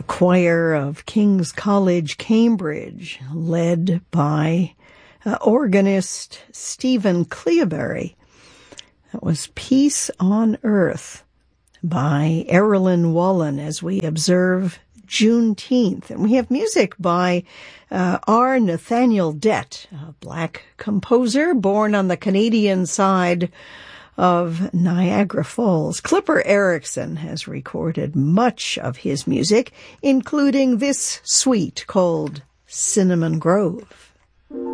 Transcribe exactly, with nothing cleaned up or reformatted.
the choir of King's College, Cambridge, led by uh, organist Stephen Cleobury. That was Peace on Earth by Erilyn Wallen as we observe Juneteenth. And we have music by uh, R. Nathaniel Dett, a black composer born on the Canadian side of Niagara Falls. Clipper Erickson has recorded much of his music, including this suite called Cinnamon Grove.